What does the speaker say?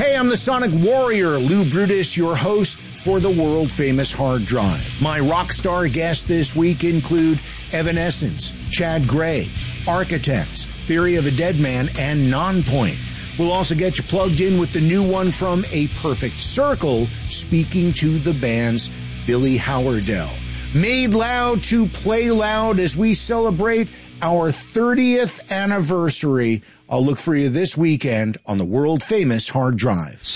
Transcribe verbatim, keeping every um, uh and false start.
Hey, I'm the Sonic Warrior, Lou Brutus, your host for the world-famous Hard Drive. My rock star guests this week include Evanescence, Chad Gray, Architects, Theory of a Dead Man, and Nonpoint. We'll also get you plugged in with the new one from A Perfect Circle, speaking to the band's Billy Howerdel. Made loud to play loud as we celebrate our thirtieth anniversary. I'll look for you this weekend on the world-famous Hard Drive.